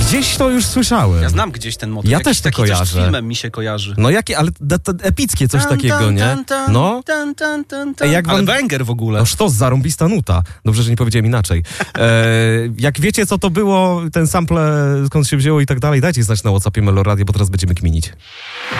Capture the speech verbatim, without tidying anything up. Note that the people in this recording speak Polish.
Gdzieś to już słyszałem. Ja znam gdzieś ten motyw. Ja Jakiś też to taki coś kojarzę. z filmem mi się kojarzy. No jakie, ale da, to epickie coś Tan, takiego, tan, nie? tan, tan, No. tan, tan, tan, Ej, tan. jak Ale wam- banger w ogóle. No sztos, zarąbista nuta. Dobrze, że nie powiedziałem inaczej. E, jak wiecie, co to było, ten sample, skąd się wzięło i tak dalej, dajcie znać na WhatsAppie Melo Radio, bo teraz będziemy kminić.